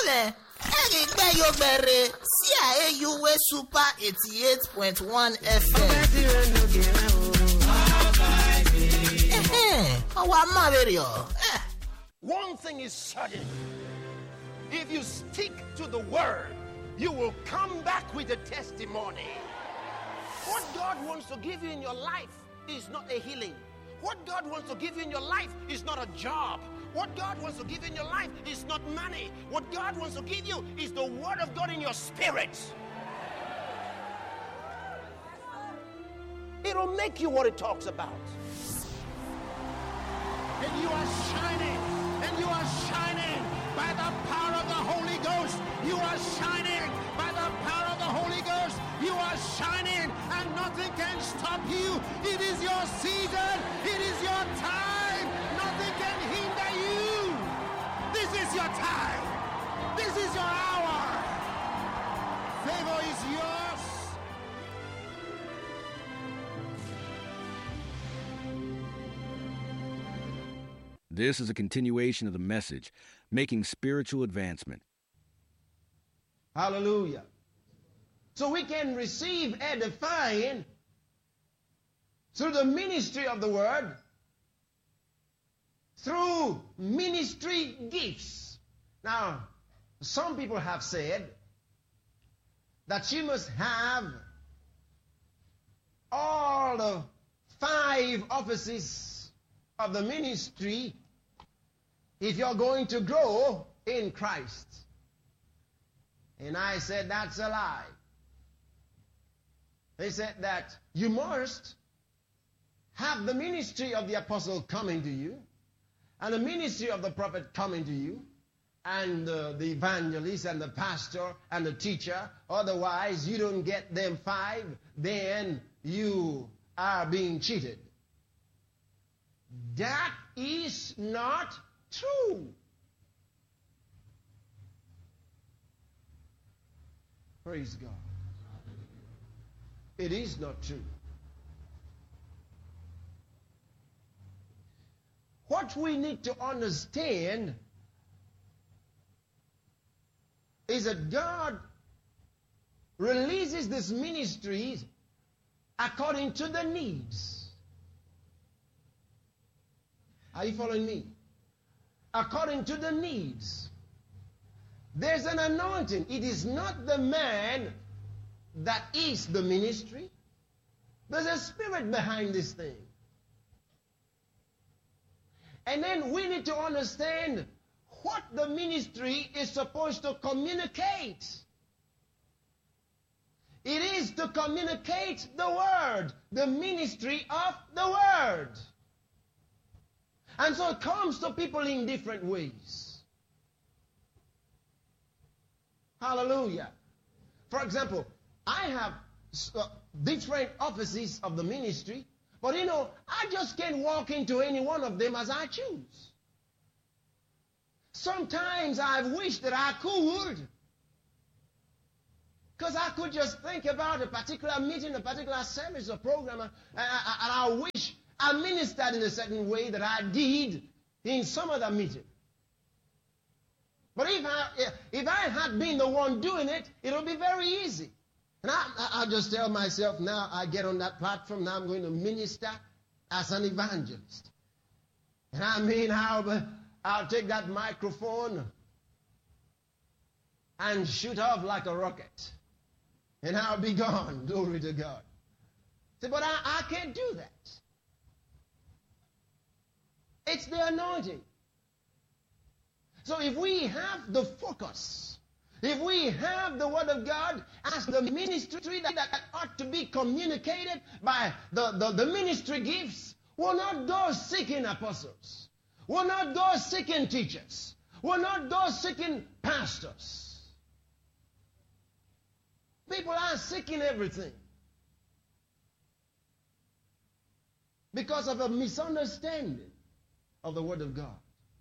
Ole, Erigbe Yogbere, CIAUA Super 88.1 FM. One thing is certain. If you stick to the word, you will come back with a testimony. What God wants to give you in your life is not a healing. What God wants to give you in your life is not a job. What God wants to give you in your life is not money. What God wants to give you is the word of God in your spirit. It'll make you what it talks about. And you are shining. And you are shining by the power of the Holy Ghost. You are shining by the power of the Holy Ghost. You are shining and nothing can stop you. It is your season. It is your time. Nothing can hinder you. This is your time. This is your hour. Favor is yours. This is a continuation of the message, Making Spiritual Advancement. Hallelujah. So we can receive edifying through the ministry of the word, through ministry gifts. Now, some people have said that you must have all the 5 offices of the ministry if you're going to grow in Christ. And I said, that's a lie. They said that you must have the ministry of the apostle coming to you, and the ministry of the prophet coming to you, and the evangelist and the pastor and the teacher. Otherwise, you don't get them 5, then you are being cheated. That is not true. Praise God. It is not true. What we need to understand is that God releases these ministries according to the needs. Are you following me? According to the needs. There's an anointing. It is not the man that is the ministry. There's a spirit behind this thing. And then we need to understand what the ministry is supposed to communicate. It is to communicate the word, the ministry of the word. And so it comes to people in different ways. Hallelujah. For example, I have different offices of the ministry, but I just can't walk into any one of them as I choose. Sometimes I've wished that I could, because I could just think about a particular meeting, a particular service or program, and I wish I ministered in a certain way that I did in some other meeting. But if I had been the one doing it, it would be very easy. And I just tell myself, now I get on that platform, now I'm going to minister as an evangelist. And I'll take that microphone and shoot off like a rocket. And I'll be gone. Glory to God. Say, but I can't do that. It's the anointing. So if we have the focus, if we have the word of God as the ministry that ought to be communicated by the ministry gifts, we'll not go seeking apostles. We'll not go seeking teachers. We'll not go seeking pastors. People are seeking everything because of a misunderstanding of the word of God.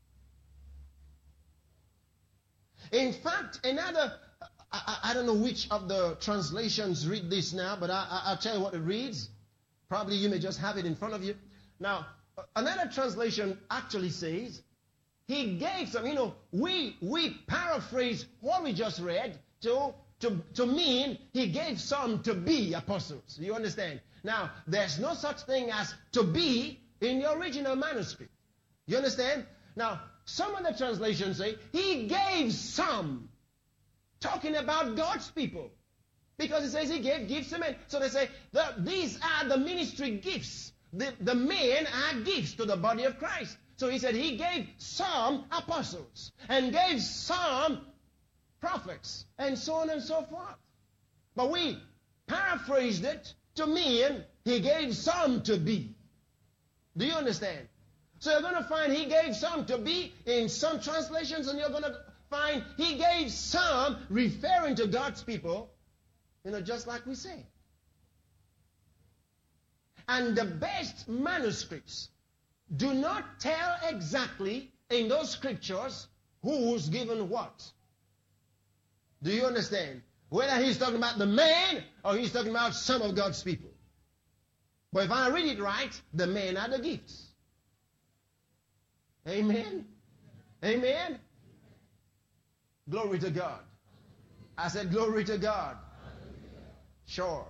In fact, I don't know which of the translations read this now, but I'll tell you what it reads. Probably you may just have it in front of you. Now, another translation actually says, he gave some. You know, we paraphrase what we just read to mean he gave some to be apostles. You understand? Now, there's no such thing as to be in the original manuscript. You understand? Now, some of the translations say he gave some, talking about God's people. Because it says he gave gifts to men. So they say, these are the ministry gifts. The men are gifts to the body of Christ. So he said he gave some apostles and gave some prophets and so on and so forth. But we paraphrased it to mean he gave some to be. Do you understand? So you're going to find he gave some to be in some translations, and you're going to find he gave some referring to God's people, you know, just like we say. And the best manuscripts do not tell exactly in those scriptures who's given what. Do you understand? Whether he's talking about the man or he's talking about some of God's people. But if I read it right, the men are the gifts. Amen? Amen? Glory to God. I said glory to God. Sure.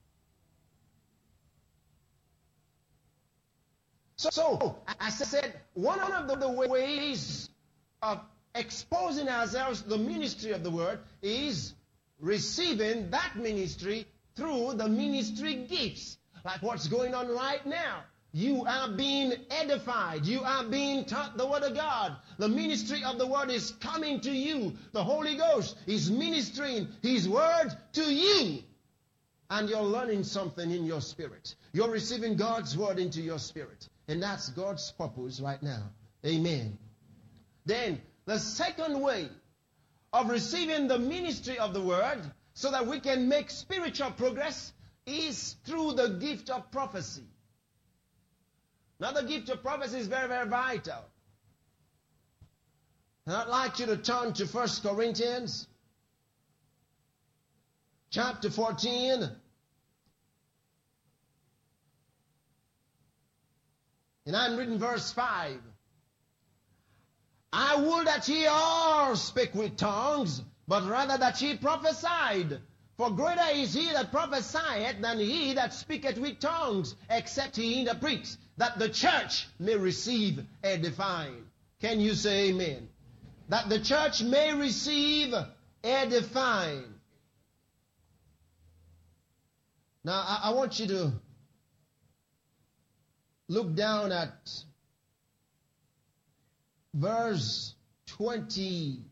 So, as I said, one of the ways of exposing ourselves to the ministry of the word is receiving that ministry through the ministry gifts. Like what's going on right now. You are being edified. You are being taught the word of God. The ministry of the word is coming to you. The Holy Ghost is ministering his word to you. And you're learning something in your spirit. You're receiving God's word into your spirit. And that's God's purpose right now. Amen. Then, the second way of receiving the ministry of the word so that we can make spiritual progress is through the gift of prophecy. Now, the gift of prophecy is very, very vital. And I'd like you to turn to 1 Corinthians chapter 14. And I'm reading verse 5. I would that ye all speak with tongues, but rather that ye prophesied. For greater is he that prophesieth than he that speaketh with tongues, except he interprets, that the church may receive edifying. Can you say amen? That the church may receive edifying. Now, I want you to look down at verse 22.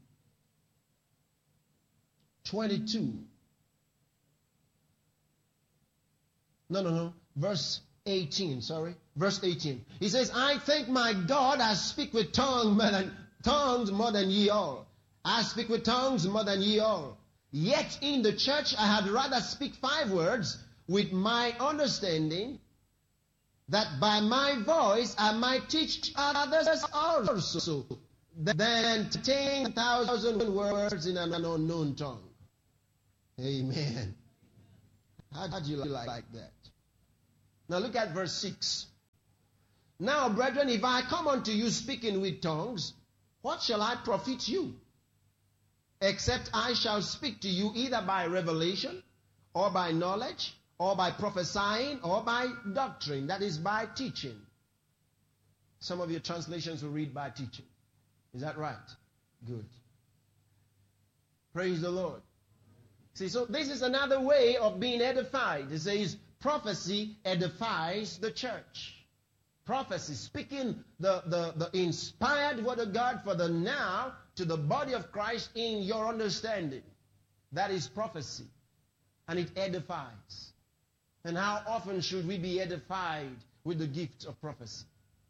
No. Verse 18, sorry. Verse 18. He says, I thank my God I speak with tongues more than ye all. I speak with tongues more than ye all. Yet in the church I had rather speak 5 words with my understanding, that by my voice I might teach others also, than 10,000 words in an unknown tongue. Amen. How do you like that? Now look at verse 6. Now, brethren, if I come unto you speaking with tongues, what shall I profit you? Except I shall speak to you either by revelation, or by knowledge, or by prophesying, or by doctrine, that is, by teaching. Some of your translations will read by teaching. Is that right? Good. Praise the Lord. See, so this is another way of being edified. It says, prophecy edifies the church. Prophecy, speaking the inspired word of God for the now to the body of Christ in your understanding. That is prophecy. And it edifies. And how often should we be edified with the gift of prophecy?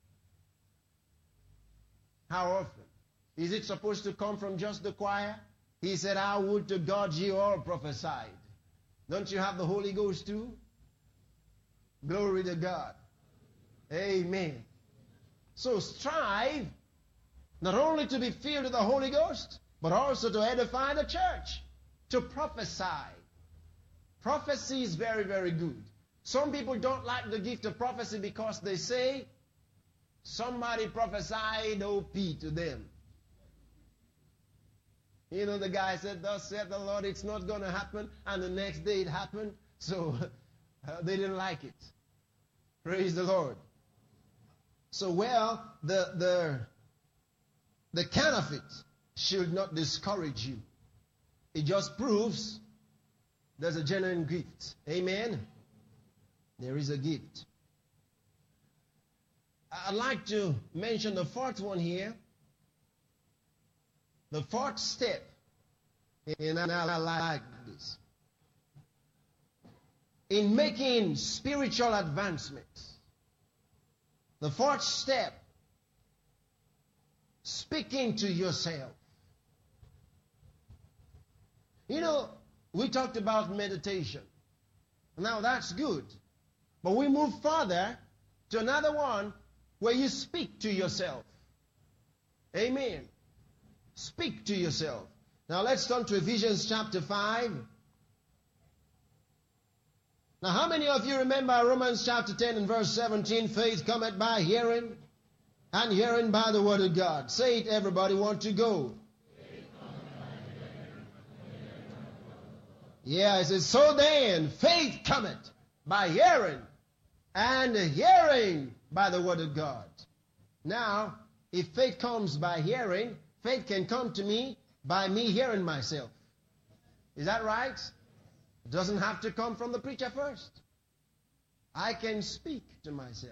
How often? Is it supposed to come from just the choir? He said, I would to God ye all prophesied. Don't you have the Holy Ghost too? Glory to God. Amen. So strive not only to be filled with the Holy Ghost, but also to edify the church, to prophesy. Prophecy is very, very good. Some people don't like the gift of prophecy because they say somebody prophesied OP to them. You know, the guy said, thus said the Lord, it's not going to happen. And the next day it happened. So they didn't like it. Praise the Lord. So, well, the counterfeit should not discourage you. It just proves there's a genuine gift. Amen? There is a gift. I'd like to mention the fourth one here. The fourth step, and I like this, in making spiritual advancements. The fourth step, speaking to yourself. You know, we talked about meditation. Now that's good. But we move further to another one where you speak to yourself. Amen. Speak to yourself. Now let's turn to Ephesians chapter 5. Now how many of you remember Romans chapter 10 and verse 17? Faith cometh by hearing, and hearing by the word of God. Say it, everybody. Want to go? Yeah, it says, so then, faith cometh by hearing, and hearing by the word of God. Now, if faith comes by hearing, faith can come to me by me hearing myself. Is that right? It doesn't have to come from the preacher first. I can speak to myself.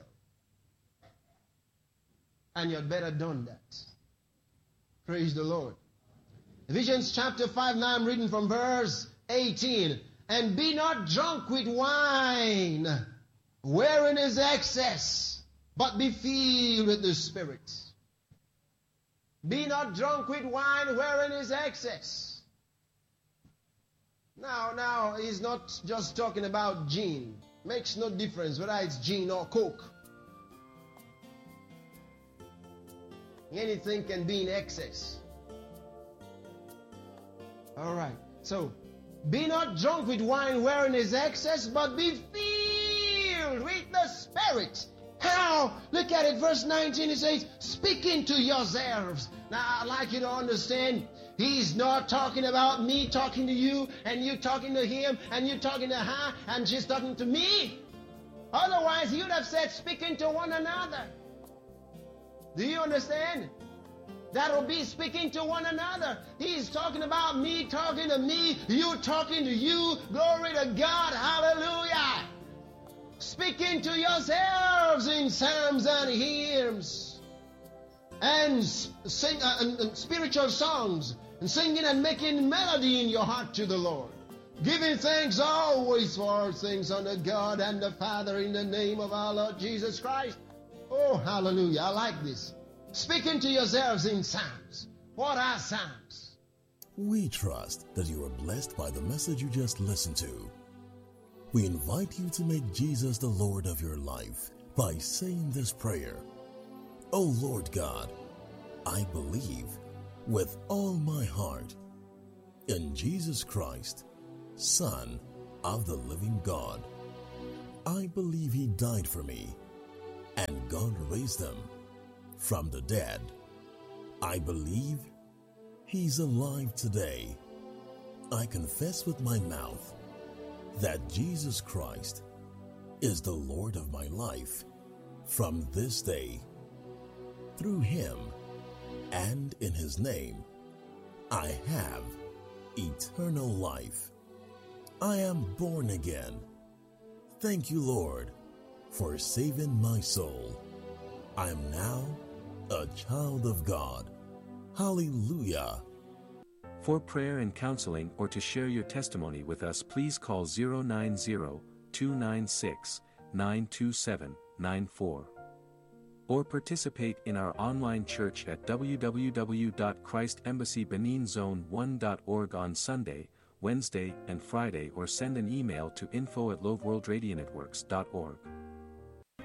And you'd better done that. Praise the Lord. Ephesians chapter 5, now I'm reading from verse 18. And be not drunk with wine, wherein is excess, but be filled with the Spirit. Be not drunk with wine, wherein is excess. Now, he's not just talking about gin. Makes no difference whether it's gin or Coke. Anything can be in excess. All right. So, be not drunk with wine wherein is excess, but be filled with the Spirit. How? Look at it, verse 19, it says, speaking to yourselves. Now, I'd like you to understand, he's not talking about me talking to you, and you talking to him, and you talking to her, and she's talking to me. Otherwise, he would have said, speaking to one another. Do you understand? That will be speaking to one another. He's talking about me talking to me, you talking to you. Glory to God. Hallelujah. Speaking to yourselves in psalms and hymns and spiritual songs, and singing and making melody in your heart to the Lord, giving thanks always for all things unto God and the Father in the name of our Lord Jesus Christ. Oh, hallelujah. I like this. Speaking to yourselves in psalms. What are psalms? We trust that you are blessed by the message you just listened to. We invite you to make Jesus the Lord of your life by saying this prayer. O Lord God, I believe with all my heart in Jesus Christ, Son of the living God. I believe he died for me, and God raised him from the dead. I believe he's alive today. I confess with my mouth that Jesus Christ is the Lord of my life from this day. Through him and in his name, I have eternal life. I am born again. Thank you, Lord, for saving my soul. I am now a child of God. Hallelujah. For prayer and counseling or to share your testimony with us, please call 090-296-92794. Or participate in our online church at www.christembassybeninzone1.org on Sunday, Wednesday, and Friday, or send an email to info@loveworldradionetworks.org.